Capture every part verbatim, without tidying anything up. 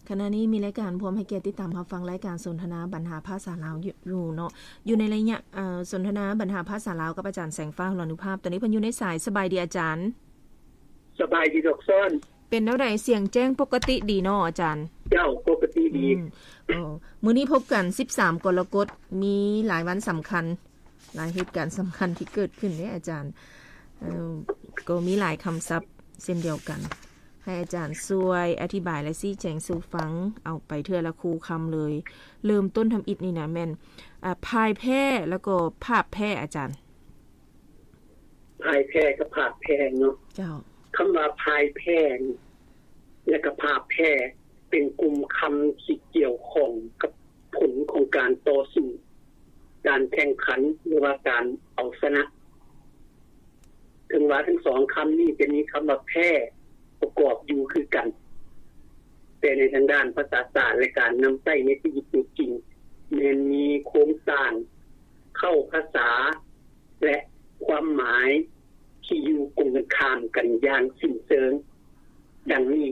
ขณะนี้มีรายการพร้อมให้เกียรติติดตามรับฟังรายการสนทนาปัญหาภาษาลาวอยู่เนาะอยู่ในระยะเอ่อสนทนาปัญหาภาษาลาวกับอาจารย์แสงฟ้าหลานุภาพตอนนี้เพิ่นอยู่ในสายสบายดีอาจารย์สบายดีดอกซ้อนเป็นแนวใดเสียงแจ้งปกติดีเนาะอาจารย์เจ้าปกติดีอ๋อมื้อนี้พบกันสิบสามกรกฎาคมมีหลายวันสำคัญหลายเหตุการณ์สำคัญที่เกิดขึ้นเนี่ยอาจารย์เอ่อก็มีหลายคำศัพท์เช่นเดียวกันให้อาจารย์ช่วยอธิบายและชี้แจงสู่ฟังเอาไปเทื่อละคู่คำเลยเริ่มต้นทำอิฐนี่นะแม่นอ่าพายแพร่แล้วก็ภาพแพร่อาจารย์พายแพร่กับภาพแพร่เนาะเจ้าคำว่าพายแพร่และก็ภาพแพร่เป็นกลุ่มคำที่เกี่ยวข้องกับผลของการต่อสู้การแข่งขันหรือว่าการเอาชนะถึงว่าทั้งสองคำนี้จะมีคำว่าแพร่ประกอบอยู่คือกันแต่ในทางด้านภาษาศาสตร์และการนำใช้ในชีวิตจริงมันมีโครงสร้างเข้าภาษาและความหมายที่อยู่ตรงกันข้ามกันอย่างสิ้นเชิงดังนี้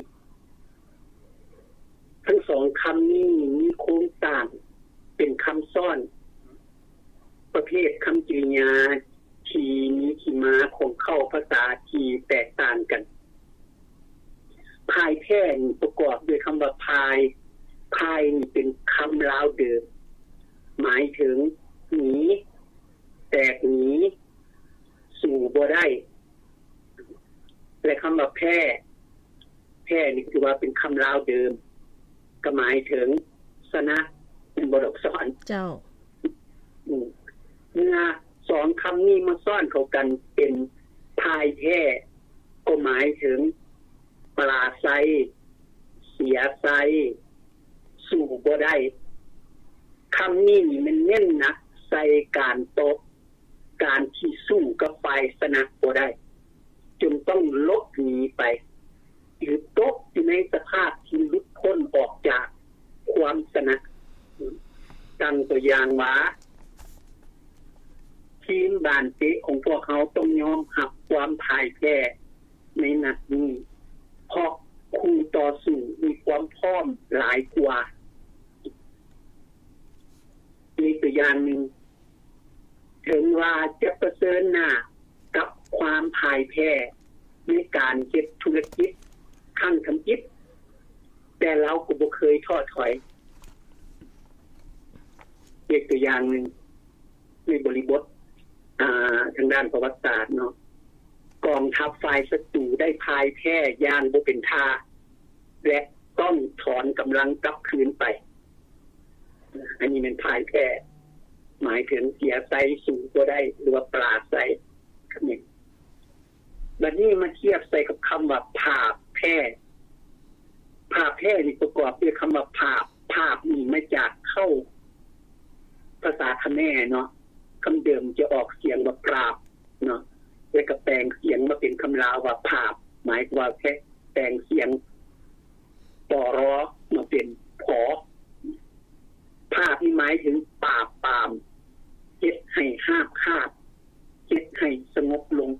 ทั้งสองคำนี้มีโครงสร้างเป็นคำซ้อนประเภทคำกริยาที่มีที่มาของเข้าภาษาที่แตกต่างกันพายแพร่ประกอบด้วยคำว่าพายพายนี่เป็นคำลาวเดิมหมายถึงหนีแตกหนีสู่บ่ได้และคำว่าแพร่แพร่นี่คือว่าเป็นคำลาวเดิมก็หมายถึงชนะเป็นบทอักษรเจ้าเมื่อสองคำนี้มาซ้อนเข้ากันเป็นพายแพร่ก็หมายถึงปลาไซเสียไซสู่บ่ได้คำนี้มันเน้นนะใส่การตกการที่สู้กับฝ่ายชนะบ่ได้จนต้องลบหนีไปหรือตกอยู่ในสภาพที่หลุดพ้นออกจากความชนะตั้งตัวอย่างว่าทีมบานเตะของพวกเขาต้องยอมรับความพ่ายแพ้ในนัดนี้เพราะคู่ต่อสู้มีความพร้อมหลายกว่ามีตัวอย่างหนึ่งถึงว่าจะประเสริญหน้ากับความพ่ายแพ้ในการเฮ็ดธุรกิจขั้นทำอิฐแต่เราก็บ่เคยท้อถอยอีกตัวอย่างหนึ่งในบริบทอ่าทางด้านประวัติศาสตร์เนาะกองทัพฝ่ายศัตรูได้พ่ายแพ้อย่างบ่เป็นท่าและต้องถอนกำลังกลับคืนไปอันนี้เป็นพ่ายแพ้หมายถึงเสียใจสู่บ่ได้หรือว่าปราศัยคำนี้บัดนี้มาเทียบใส่กับคำว่าภาพแพ้ภาพแพ้นี่ประกอบด้วยคำว่าภาพภาพนี่มาจากเข้าภาษาเขมรเนาะคำเดิมจะออกเสียงว่าปราบเนาะแล้วก็แปลงเสียงมาเป็นคำลาวว่าภาพหมายว่าแค่แปลงเสียงปอรอมาเป็นผอภาพนี่หมายถึงปราบปรามเฮ็ดให้ห้ามคาบเฮ็ดให้สงบลง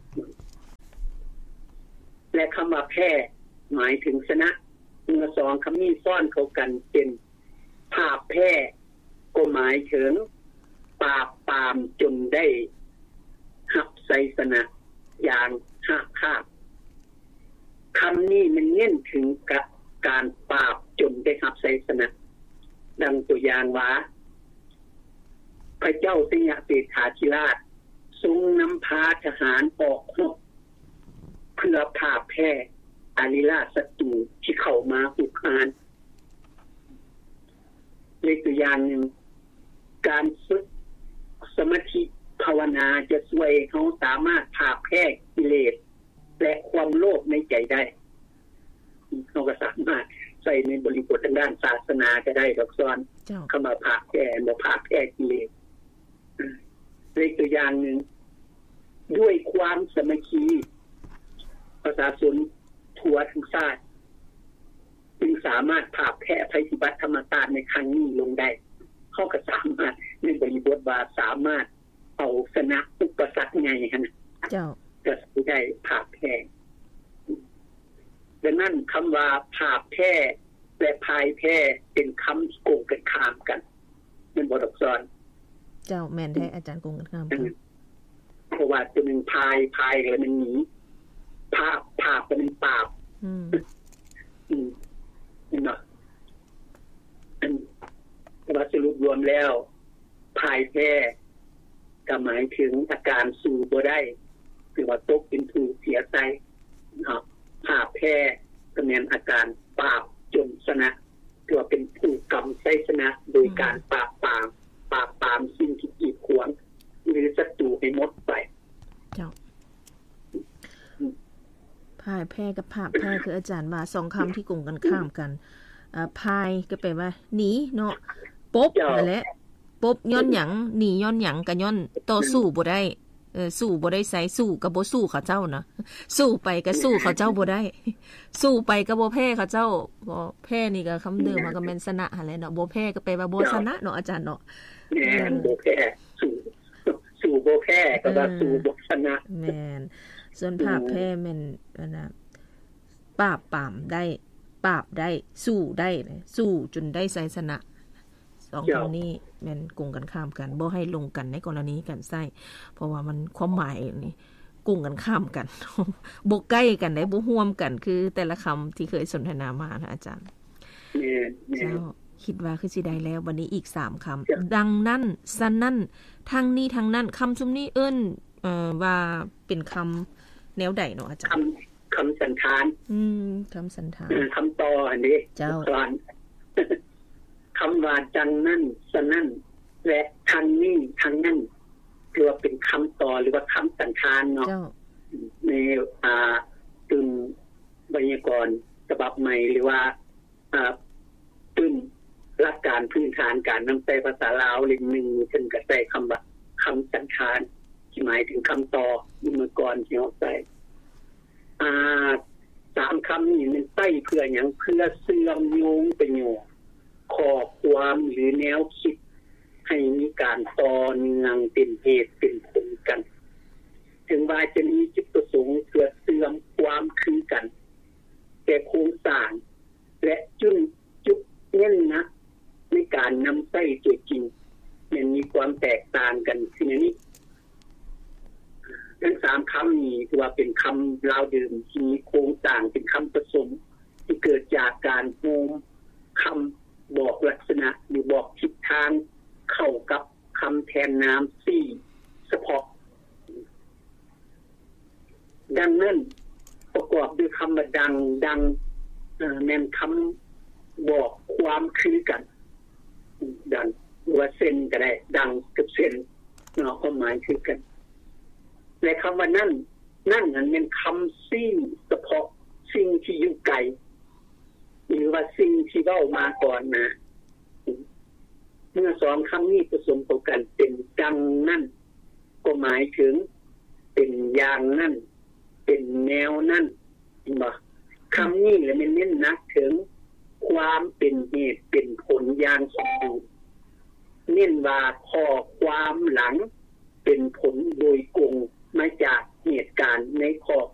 และคำว่าแพ้หมายถึงชนะเมื่อสองคำนี้ซ้อนเข้ากันเป็นภาพแพ้ก็หมายถึงปราบปรามจนได้รับชัยชนะอย่างห้ามคาบคำนี้มันเน้นถึงกับการปราบจนได้รับชัยชนะดังตัวอย่างว่าพระเจ้าสิงหเศรษฐาธิราชทรงนำพาทหารออกรบเพื่อพาแพ้อาริราชศัตรูที่เข้ามาหุกคานในตัวอย่างหนึ่งการฝึกสมาธิภาวนาจะช่วยเขาสามารถพาแพ้กิเลสและความโลภในใจได้เขาก็สามารถใส่ในบริบททางด้านศาสนาก็ได้ดอกซ้อนเข้ามาพาแพ้บ่พาแพ้กิเลสในตัวอย่างหนึ่งด้วยความสามัคคีประชาชนทั่วทั้งชาติจึงสามารถพาแพ้ภัยพิบัติธรรมชาติในครั้งนี้ลงได้เขาก็สามารถในบริบทว่าสามารถเอาชนะอุปสรรคใหญ่หั่นเจ้าก็ได้พาแพ้ดังนั้นคำว่าพาแพ้และพายแท้เป็นคำโกงกันข้ามกันมันบ่ดอกซ้อนเจ้าแม่นแท้อาจารย์โกงกันข้ามกันเพราะว่าตัวนึงพายพายแล้วมันหนีภาพภาพมันปราบอืมอืมเนาะอันแต่ว่าสรุปรวมแล้วพายแท้ก็หมายถึงอาการสู้บ่ได้คือว่าตกเป็นผู้เสียใจเนาะภาพแพ้ก็แม่นอาการปราบจนชนะตัวเป็นผู้กำชัยชนะโดยการปราบปรามปราบปรามสิ่งที่กีดขวางหรือศัตรูให้หมดไปเจ้าพ่ายแพ้กับภาพแพ้คืออาจารย์ว่าสองคำที่กงกันข้ามกันอ่าพายก็แปลว่าหนีเนาะป๊บนั่นแหละป๊บย้อนหยังหนีย้อนหยังก็ย้อนต่อสู้บ่ได้เออสู้บ่ได้ใส่สู้ก็บ่สู้เขาเจ้านะสู้ไปก็สู้เขาเจ้าบ่ได้สู้ไปก็บ่แพ้เขาเจ้าบ่แพ้นี่ก็คำเดิมมันก็แม่นชนะหั่นแหละเนาะบ่แพ้ก็แปลว่าบ่ชนะเนาะอาจารย์เนาะแม่นบ่แพ้สู้สู้บ่แพ้ก็ว่าสู้บ่ชนะแม่นส่วนภาพแพ้แม่นอันน่ะปราบปรามได้ปราบได้สู้ได้สู้จนได้ชัยชนะสองคำนี้แม่นกงกันข้ามกันบ่ให้ลงกันในกรณีกันใส่เพราะว่ามันความหมายนี่กงกันข้ามกันบ่ใกล้กันได้บ่ร่วมกันคือแต่ละคำที่เคยสนทนามานะอาจารย์เจ้าคิดว่าคือสิได้แล้ววันนี้อีกสามคำดังนั้นซันนั้นทั้งนี้ทั้งนั้นคำซุมนี้เอิ้นเอ่อว่าเป็นคำแนวใดเนาะอาจารย์คำสันธานอืมคำสันธานคำต่ออันนี้เจ้าคำว่าจังนั่นสนั่นและทังนี้ทังนั่นคือว่าเป็นคำต่อหรือว่าคำสันธานเนาะในอ่าตึงไวยากรณ์ฉบับใหม่หรือว่าอ่าตึงหลักการพื้นฐานการนำใช้ภาษาลาวเล่มหนึ่งซึ่งก็ใช้คำว่าคำสันธานที่หมายถึงคำต่อเมื่อก่อนที่เราใช้อ่าสามคำนี้มันใช้เพื่อหยังเพื่อเชื่อมโยงประโยชน์ข้อความหรือแนวคิดให้มีการต่อเนื่องเป็นเหตุเป็นผลกันถึงว่าจะมีจุดประสงค์เพื่อเชื่อมความคือกันแต่โครงสร้างและจุดจุดเน้นนะในการนำใช้ตัวจริงมันมีความแตกต่างกันคืออย่างนี้ทั้งสามคำนี้ถือว่าเป็นคำลาวเดิมที่มีโครงสร้างเป็นคำผสมที่เกิดจากการโฮมคำบอกลักษณะหรือบอกทิศทางเข้ากับคำแทนนามสี่เฉพาะดังนั้นประกอบด้วยคำว่าดังดังแม่นคำบอกความคือกันดังหรือว่าเส้นก็ได้ดังกับเส้นเนาะความหมายคือกันและคำว่านั่นนั่นนั้นเป็นคำสิ่งเฉพาะสิ่งที่อยู่ไกลหรือว่าสิ่งที่เว้ามาก่อนนะเมื่อสองคำนี้ผสมกันเป็นดังนั่นก็หมายถึงเป็นอย่างนั่นเป็นแนวนั่นเห็นบ่คำนี้แหละมันเน้นหนักถึงความเป็นเหตุเป็นผลอย่างสมบูรณ์เน้นว่าข้อความหลังเป็นผลโดยกงมาจากเหตุการณ์ในข้อ